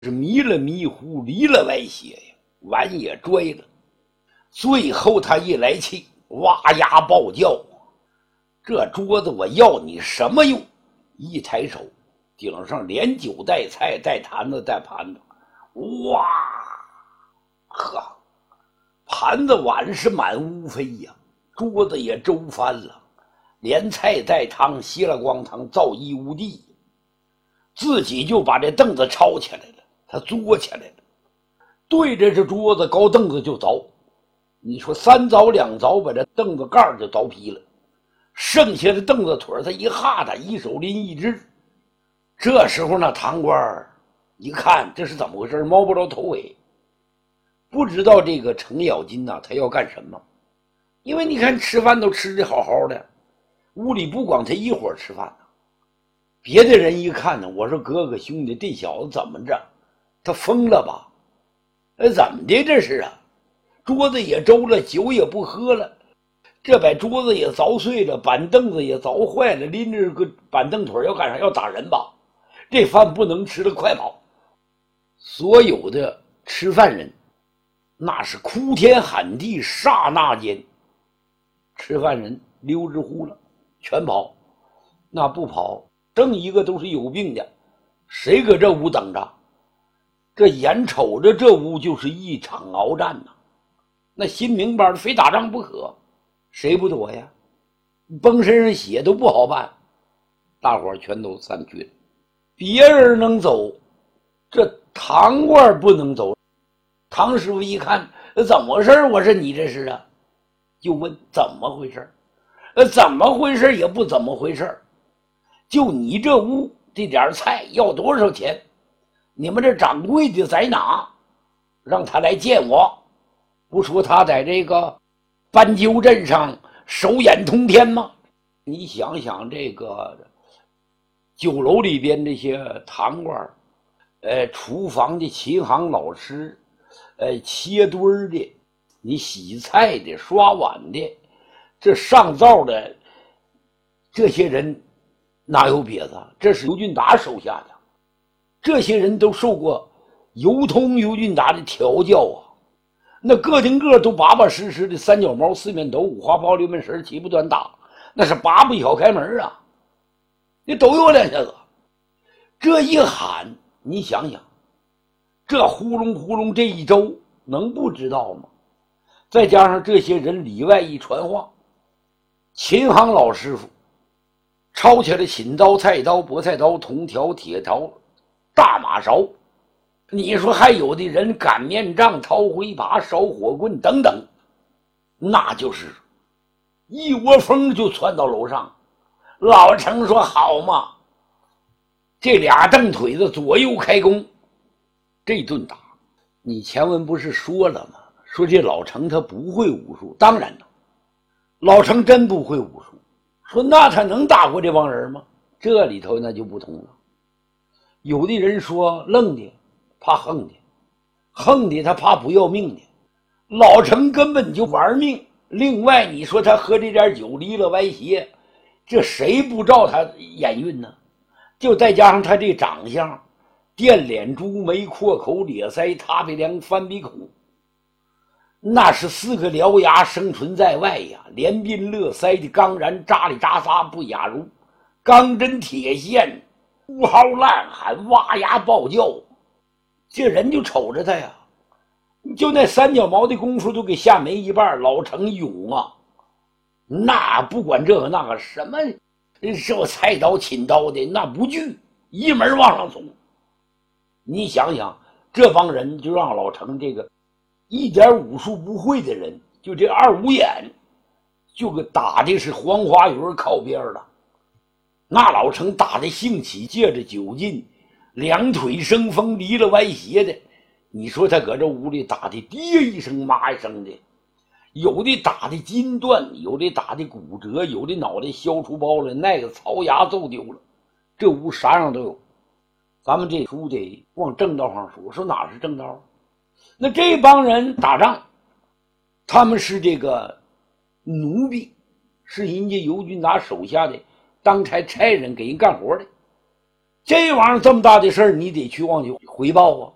是迷了迷糊，离了歪斜呀，碗也拽了。最后他一来气，哇呀暴叫：“这桌子我要你什么用？”一抬手，顶上连酒带菜带坛子带盘子，哇呵，盘子碗是满屋飞呀，桌子也周翻了，连菜带汤稀了光汤，造一屋地。自己就把这凳子抄起来了，他坐起来了，对着这桌子高凳子就凿。你说三凿两凿，把这凳子盖就凿劈了，剩下的凳子腿他一哈他一手拎一只。这时候呢，堂官一看这是怎么回事，摸不着头尾，不知道这个程咬金呐，他要干什么。因为你看吃饭都吃得好好的，屋里不光他一伙吃饭呢，别的人一看呢，我说哥哥兄弟，这小子怎么着，他疯了吧？怎么的这是啊？桌子也周了，酒也不喝了，这把桌子也凿碎了，板凳子也凿坏了，拎着个板凳腿要干啥？要打人吧？这饭不能吃了，快跑！所有的吃饭人那是哭天喊地，刹那间吃饭人溜之乎了，全跑。那不跑，剩一个都是有病的，谁搁这屋等着？这眼瞅着这屋就是一场鏖战呐，那心明白非打仗不可，谁不躲呀？崩身上血都不好办，大伙全都散去了。别人能走，这堂官不能走。唐师傅一看怎么回事，我说你这是啊，就问怎么回事。怎么回事也不怎么回事，就你这屋这点菜要多少钱？你们这掌柜的在哪？让他来见我。不说他在这个斑鸠镇上手眼通天吗？你想想这个酒楼里边这些堂官，厨房的琴行老师，切墩儿的，你洗菜的，刷碗的，这上灶的这些人哪有别的？这是尤俊达手下的，这些人都受过尤通、尤俊达的调教啊，那个顶个都巴巴实实的，三脚猫四面斗，五花炮六面神，齐不端大，那是八不小开门啊！你抖悠两下子，这一喊，你想想，这呼隆呼隆这一周能不知道吗？再加上这些人里外一传话，琴行老师傅抄起来锦刀、菜刀、菠菜刀、铜条、铁条、大马勺，你说还有的人擀面杖、掏灰耙、烧火棍等等，那就是一窝蜂就窜到楼上。老程说好嘛，这俩蹬腿子左右开弓，这顿打。你前文不是说了吗？说这老程他不会武术，当然了，老程真不会武术。说那他能打过这帮人吗？这里头那就不同了。有的人说愣的怕横的，横的他怕不要命的，老程根本就玩命。另外你说他喝这点酒离了歪斜，这谁不照他眼晕呢？就再加上他这长相，电脸猪眉阔口咧腮，塌鼻梁翻鼻孔，那是四个獠牙生存在外呀，连鬓乐腮的刚然，扎里扎撒不雅如，钢针铁线，呼号烂喊，哇呀暴叫，这人就瞅着他呀，就那三脚毛的功夫都给吓没一半。老程勇啊，那不管这个那个什么这菜刀擒刀的，那不惧，一门往上冲。你想想这帮人就让老程这个一点武术不会的人，就这二五眼就给打的是黄花鱼靠边了。那老程打的兴起，借着酒劲，两腿生风，离了歪斜的，你说他搁这屋里打的爹一声妈一声的，有的打的筋断，有的打的骨折，有的脑袋削出包了，那个槽牙揍丢了，这屋啥样都有。咱们这书得往正道上说哪是正道？那这帮人打仗，他们是这个奴婢，是人家尤俊达手下的当差差人，给人干活的。这玩意儿这么大的事儿，你得去往去回报啊。